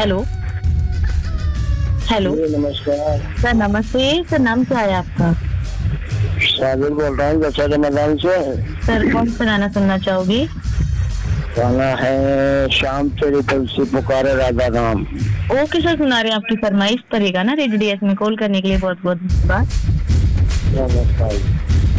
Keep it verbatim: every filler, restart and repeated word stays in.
Hello hello जी, नमस्कार sir, नमस्ते sir. नाम क्या है आपका? साबिर बोल रहा हूँ दशहरा मैदान से। सर, कौन सा गाना सुनना चाहोगे? गाना है शाम तेरी तुलसी पुकारे राधा राम। ओके सर, सुना रहे हैं आपकी फरमाइश पर। ये गाना रेडियो डीएस में कॉल करने के लिए बहुत बहुत धन्यवाद। नमस्कार।